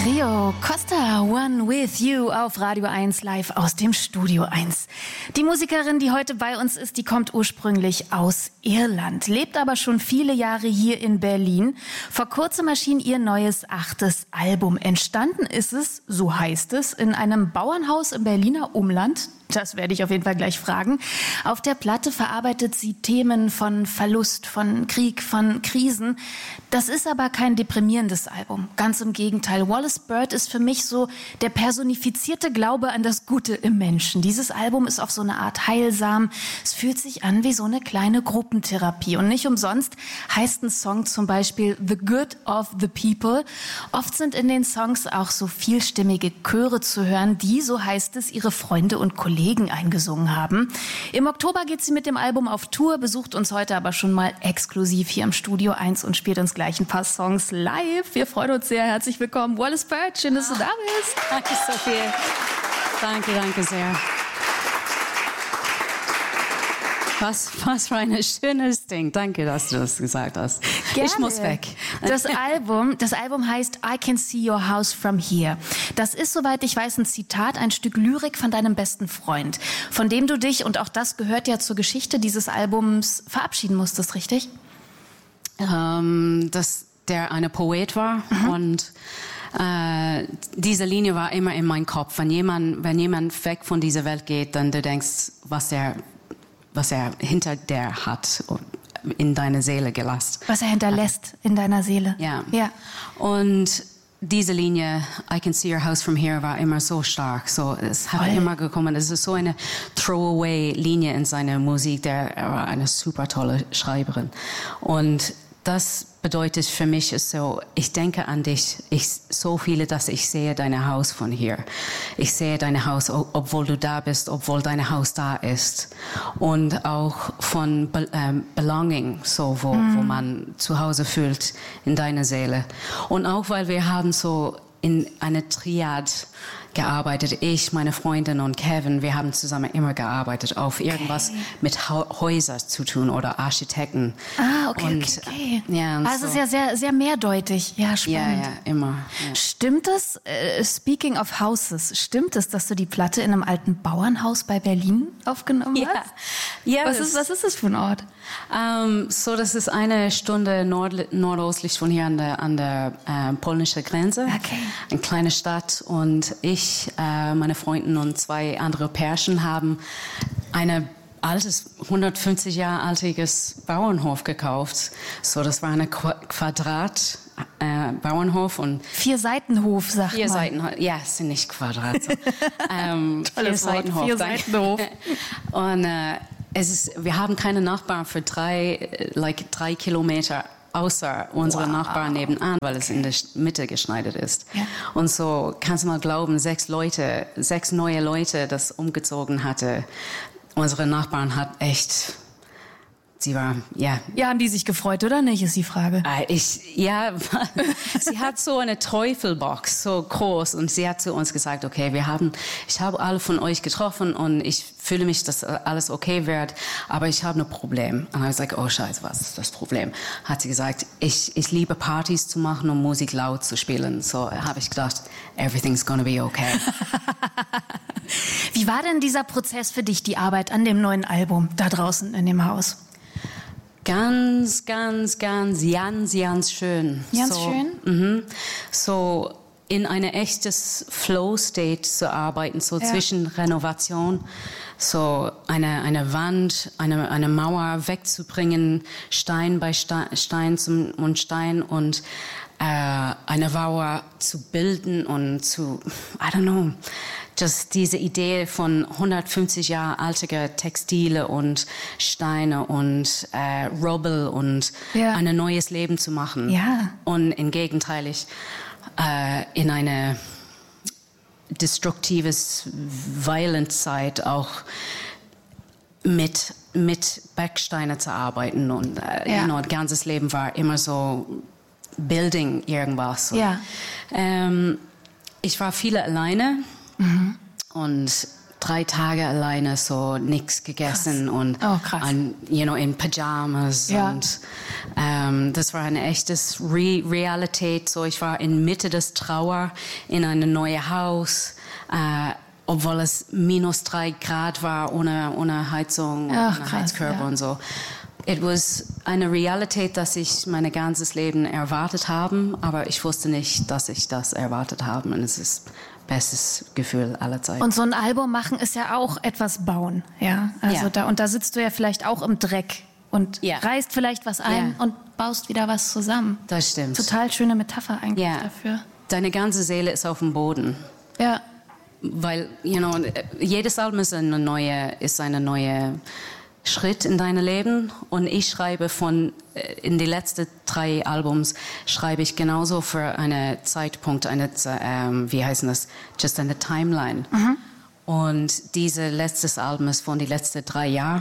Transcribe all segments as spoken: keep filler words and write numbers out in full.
Rio Costa, One With You auf Radio eins live aus dem Studio eins. Die Musikerin, die heute bei uns ist, die kommt ursprünglich aus Irland, lebt aber schon viele Jahre hier in Berlin. Vor kurzem erschien ihr neues achtes Album. Entstanden ist es, so heißt es, in einem Bauernhaus im Berliner Umland. Das werde ich auf jeden Fall gleich fragen. Auf der Platte verarbeitet sie Themen von Verlust, von Krieg, von Krisen. Das ist aber kein deprimierendes Album. Ganz im Gegenteil. Wallis Bird ist für mich so der personifizierte Glaube an das Gute im Menschen. Dieses Album ist auf so eine Art heilsam. Es fühlt sich an wie so eine kleine Gruppentherapie. Und nicht umsonst heißt ein Song zum Beispiel The Good of the People. Oft sind in den Songs auch so vielstimmige Chöre zu hören, die, so heißt es, ihre Freunde und Kollegen eingesungen haben. Im Oktober geht sie mit dem Album auf Tour, besucht uns heute aber schon mal exklusiv hier im Studio eins und spielt uns gleich ein paar Songs live. Wir freuen uns sehr. Herzlich willkommen, Wallis Bird. Schön, dass du da bist. Danke, Sophie. Danke, danke sehr. Was, was für ein schönes Ding. Danke, dass du das gesagt hast. Gerne. Ich muss weg. Das Album, das Album heißt I Can See Your House From Here. Das ist, soweit ich weiß, ein Zitat, ein Stück Lyrik von deinem besten Freund, von dem du dich, und auch das gehört ja zur Geschichte dieses Albums, verabschieden musstest, richtig? Ähm, dass der eine Poet war, mhm. und äh, diese Linie war immer in meinem Kopf. Wenn jemand, wenn jemand weg von dieser Welt geht, dann du denkst, was er was er hinter der hat in deine Seele gelassen. Was er hinterlässt in deiner Seele. Ja. ja. Und diese Linie, I can see your house from here, war immer so stark. So, es hat Voll. immer gekommen. Es ist so eine Throwaway-Linie in seiner Musik. Der er war eine super tolle Schreiberin. Und das bedeutet für mich ist so, ich denke an dich, ich, so viele, dass ich sehe dein Haus von hier. Ich sehe dein Haus, obwohl du da bist, obwohl dein Haus da ist. Und auch von Be- ähm, Belonging, so, wo, mm. wo man zu Hause fühlt in deiner Seele. Und auch, weil wir haben so in einer Triad gearbeitet. Ich, meine Freundin und Kevin, wir haben zusammen immer gearbeitet auf irgendwas okay. mit ha- Häusern zu tun oder Architekten. Ah, okay, und, okay. okay. Ja, also so. es ist ja sehr, sehr mehrdeutig. Ja, spannend. Ja, ja, immer. Ja. Stimmt es, äh, speaking of houses, stimmt es, dass du die Platte in einem alten Bauernhaus bei Berlin aufgenommen ja. hast? Ja. Was ist, was ist das für ein Ort? Um, so, das ist eine Stunde nord- nordöstlich von hier an der, an der äh, polnischen Grenze. Okay. Eine kleine Stadt. Und ich, äh, meine Freundin und zwei andere Pärchen haben eine altes, hundertfünfzig Jahre altes Bauernhof gekauft. So, das war eine Qu- Quadrat. Äh, Bauernhof und vier Seitenhof, sagt vier man. Seitenhof, ja, es sind nicht Quadrat. So. ähm, Tolles vier Seitenhof. Vier Seitenhof. Und äh, es ist, wir haben keine Nachbarn für drei, like drei Kilometer außer unsere wow. Nachbarn nebenan, weil es in der Mitte geschneidert ist. Ja. Und so kannst du mal glauben, sechs Leute, sechs neue Leute, das umgezogen hatte. Unsere Nachbarn hat echt. Sie war, ja. Ja, haben die sich gefreut oder nicht, ist die Frage. Äh, ich, ja, sie hat so eine Teufelbox, so groß, und sie hat zu uns gesagt, okay, wir haben, ich habe alle von euch getroffen und ich fühle mich, dass alles okay wird, aber ich habe ein Problem. Und ich was like, oh Scheiße, was ist das Problem? Hat sie gesagt, ich, ich liebe Partys zu machen und Musik laut zu spielen. So habe ich gedacht, everything's gonna be okay. Wie war denn dieser Prozess für dich, die Arbeit an dem neuen Album da draußen in dem Haus? Ganz, ganz, ganz, ganz, ganz schön. Ganz so, schön? Mhm. So in eine echtes Flow-State zu arbeiten, so ja. zwischen Renovation, so eine, eine Wand, eine, eine Mauer wegzubringen, Stein bei Stein, Stein zum, und Stein und äh, eine Mauer zu bilden und zu, I don't know, just diese Idee von hundertfünfzig Jahre alter Textile und Steine und äh, Rubble und ja. ein neues Leben zu machen. Ja. Und im Gegenteil, äh, in eine destruktives, violent Zeit auch mit, mit Backsteine zu arbeiten. Und äh, ja. you know, das ganze Leben war immer so Building irgendwas. Ja. Ähm, ich war viele alleine. Mhm. Und drei Tage alleine so nichts gegessen krass. und oh, krass. An, you know, in Pyjamas ja. und ähm, das war eine echte Re- Realität. So, ich war in Mitte des Trauer in einem neuen Haus, äh, obwohl es minus drei Grad war ohne, ohne Heizung, Ach, ohne krass, Heizkörper ja. und so. Es war eine Realität, dass ich mein ganzes Leben erwartet habe, aber ich wusste nicht, dass ich das erwartet habe. Und es ist das beste Gefühl aller Zeiten. Und so ein Album machen ist ja auch etwas bauen, ja. Also ja. da und da sitzt du ja vielleicht auch im Dreck und ja. reißt vielleicht was ein ja. und baust wieder was zusammen. Das stimmt. Total schöne Metapher eigentlich ja. dafür. Deine ganze Seele ist auf dem Boden. Ja. Weil, you know, jedes Album ist eine neue, ist eine neue Schritt in deinem Leben und ich schreibe von in die letzten drei Albums schreibe ich genauso für einen Zeitpunkt, eine ähm, wie heißt das, just eine Timeline. Mhm. Und dieses letztes Album ist von die letzten drei Jahren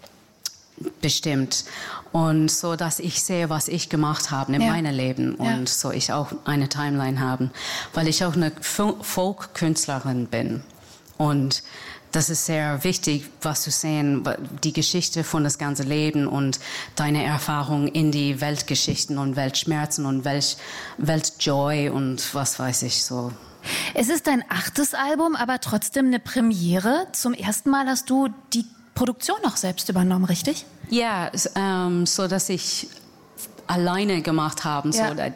bestimmt und so, dass ich sehe, was ich gemacht habe in ja. meinem Leben und ja. so ich auch eine Timeline habe, weil ich auch eine Folk-Künstlerin bin und das ist sehr wichtig, was zu sehen, die Geschichte von das ganze Leben und deine Erfahrung in die Weltgeschichten und Weltschmerzen und Welt, Weltjoy und was weiß ich so. Es ist dein achtes Album, aber trotzdem eine Premiere. Zum ersten Mal hast du die Produktion noch selbst übernommen, richtig? Ja, ähm, so dass ich alleine gemacht habe. Ja. So,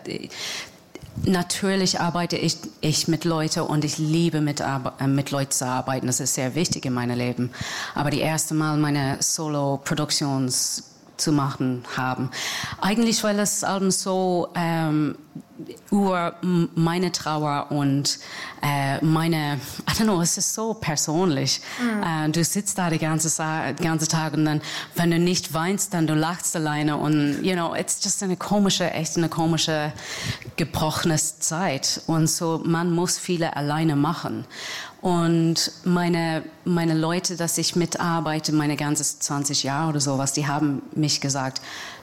natürlich arbeite ich, ich mit Leuten und ich liebe mit, äh, mit Leuten zu arbeiten. Das ist sehr wichtig in meinem Leben. Aber die erste Mal meine Solo-Produktions zu machen haben. Eigentlich, weil das Album so ähm, über meine Trauer und äh, meine, I don't know, es ist so persönlich. Mhm. Äh, du sitzt da die ganze, die ganze Tag und dann, wenn du nicht weinst, dann du lachst alleine und, you know, it's just eine komische, echt eine komische, gebrochene Zeit. Und so, man muss viele alleine machen. Und meine, meine Leute, dass ich mitarbeite, meine ganzen zwanzig Jahre oder sowas, die haben mich gesagt,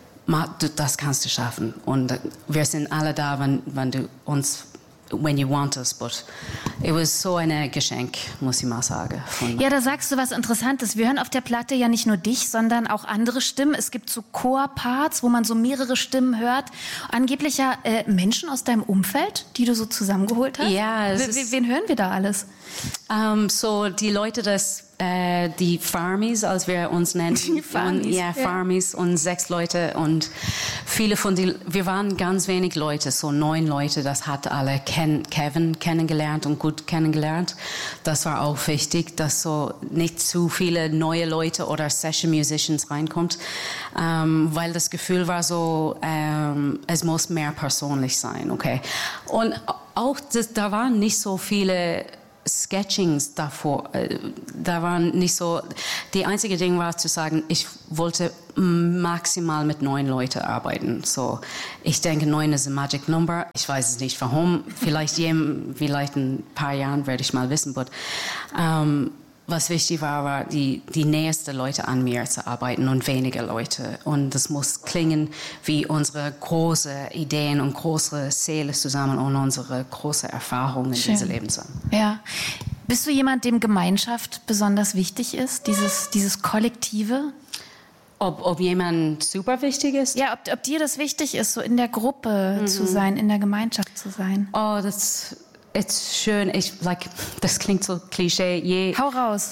das kannst du schaffen. Und wir sind alle da, wenn, wenn du uns, when you want us. But it was so ein Geschenk, muss ich mal sagen. Ja, da sagst du was Interessantes. Wir hören auf der Platte ja nicht nur dich, sondern auch andere Stimmen. Es gibt so Chorparts, wo man so mehrere Stimmen hört. Angeblich ja äh, Menschen aus deinem Umfeld, die du so zusammengeholt hast. Ja. W- w- wen hören wir da alles? Um, so die Leute, das, äh, die Farmies, als wir uns nennen. Die Farmies. Und, ja, Farmies ja. Und sechs Leute und viele von die, wir waren ganz wenig Leute, so neun Leute, das hat alle Ken, Kevin kennengelernt und gut kennengelernt. Das war auch wichtig, dass so nicht zu viele neue Leute oder Session Musicians reinkommt, ähm, weil das Gefühl war so, ähm, es muss mehr persönlich sein, okay. Und auch, das, da waren nicht so viele Sketchings davor, da waren nicht so, die einzige Ding war zu sagen, ich wollte maximal mit neun Leuten arbeiten. So, ich denke, neun ist ein Magic Number. Ich weiß es nicht warum. Vielleicht, jedem, vielleicht in ein paar Jahren werde ich mal wissen. But, um, was wichtig war, war die, die nächsten Leute an mir zu arbeiten und weniger Leute. Und das muss klingen wie unsere großen Ideen und große Seele zusammen und unsere große Erfahrungen in diesem Leben zusammen. Ja. Bist du jemand, dem Gemeinschaft besonders wichtig ist, dieses, dieses Kollektive? Ob, ob jemand super wichtig ist? Ja, ob, ob dir das wichtig ist, so in der Gruppe mhm. zu sein, in der Gemeinschaft zu sein. Oh, das ist schön. Ich, like, das klingt so Klischee. Je, Hau raus.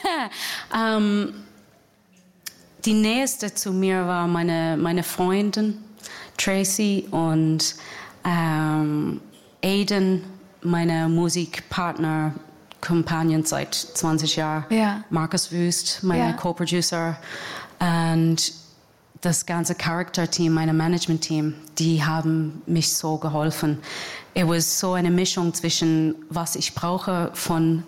um, die nächste zu mir war meine, meine Freundin Tracy und um, Aiden, meine Musikpartner, Companion seit zwanzig Jahren. Ja. Markus Wüst, mein ja. Co-Producer. Und das ganze Character-Team, mein Management-Team, die haben mich so geholfen. Es war so eine Mischung zwischen, was ich brauche von,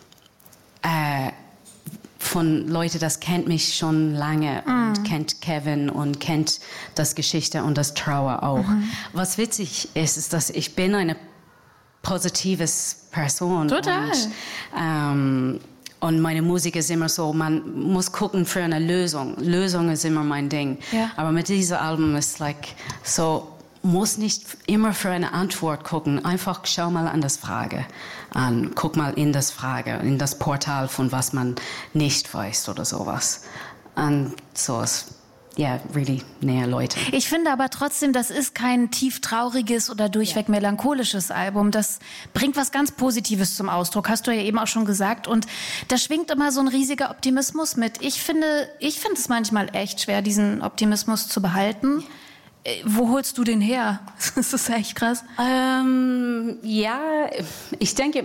äh, von Leuten, das kennt mich schon lange mm. und kennt Kevin und kennt das Geschichte und das Trauer auch. Mm-hmm. Was witzig ist, ist, dass ich bin eine positive Person. Total. Und, ähm, Und meine Musik ist immer so, man muss gucken für eine Lösung. Lösung ist immer mein Ding. Ja. Aber mit diesem Album ist like so, muss nicht immer für eine Antwort gucken. Einfach schau mal an das Frage an. Guck mal in das Frage, in das Portal von was man nicht weiß oder sowas. Und so ist ja, really näher Leute. Ich finde aber trotzdem, das ist kein tief trauriges oder durchweg ja. melancholisches Album. Das bringt was ganz Positives zum Ausdruck, hast du ja eben auch schon gesagt. Und da schwingt immer so ein riesiger Optimismus mit. Ich finde, ich finde es manchmal echt schwer, diesen Optimismus zu behalten. Ja. Wo holst du den her? Das ist echt krass. Ähm, ja, ich denke,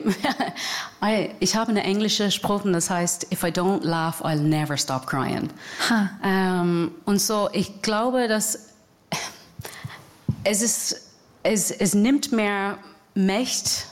ich habe eine englische Spruch, das heißt, if I don't laugh, I'll never stop crying. Huh. Ähm, und so, ich glaube, dass es ist, es, es nimmt mehr Macht,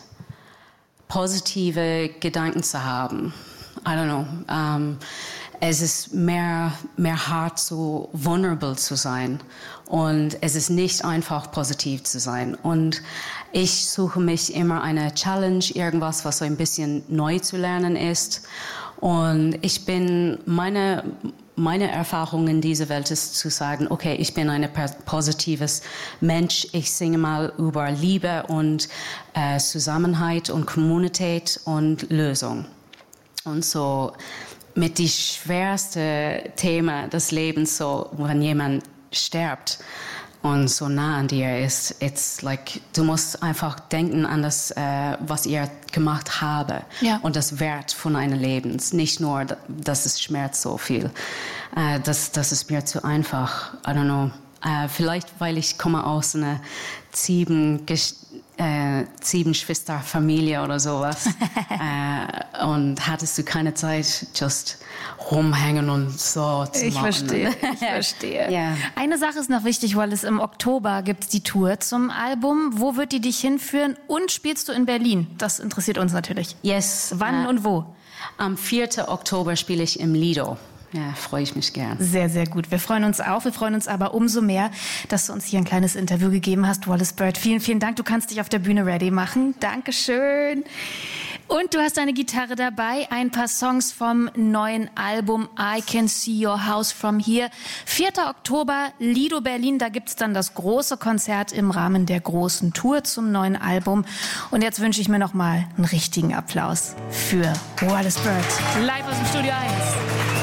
positive Gedanken zu haben. I don't know. Um, es ist mehr, mehr hart, so vulnerable zu sein. Und es ist nicht einfach, positiv zu sein. Und ich suche mich immer eine Challenge, irgendwas, was so ein bisschen neu zu lernen ist. Und ich bin, meine, meine Erfahrung in dieser Welt ist zu sagen, okay, ich bin ein positives Mensch. Ich singe mal über Liebe und äh, Zusammenhalt und Kommunität und Lösung. Und so mit die schwerste Thema des Lebens, so wenn jemand stirbt und so nah an dir ist, it's like, du musst einfach denken an das, äh, was ihr gemacht habe ja. und das Wert von einem Lebens. Nicht nur, dass es schmerzt so viel. Äh, das, das ist mir zu einfach. I don't know. Äh, vielleicht, weil ich komme aus einer sieben Äh, sieben Schwesterfamilie oder sowas. äh, und hattest du keine Zeit, just rumhängen und so zu ich machen. Verstehe, ich verstehe. Yeah. Eine Sache ist noch wichtig, weil es im Oktober gibt es die Tour zum Album. Wo wird die dich hinführen? Und spielst du in Berlin? Das interessiert uns natürlich. Yes. Wann uh, und wo? Am vierten Oktober spiele ich im Lido. Ja, freue ich mich gern. Sehr, sehr gut. Wir freuen uns auch. Wir freuen uns aber umso mehr, dass du uns hier ein kleines Interview gegeben hast, Wallace Bird. Vielen, vielen Dank. Du kannst dich auf der Bühne ready machen. Dankeschön. Und du hast deine Gitarre dabei. Ein paar Songs vom neuen Album I Can See Your House From Here. vierten Oktober, Lido Berlin. Da gibt's dann das große Konzert im Rahmen der großen Tour zum neuen Album. Und jetzt wünsche ich mir noch mal einen richtigen Applaus für Wallace Bird. Live aus dem Studio eins.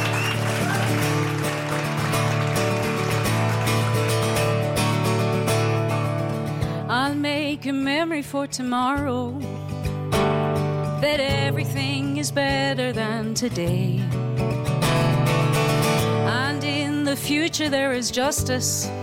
I'll make a memory for tomorrow, that everything is better than today. And in the future there is justice,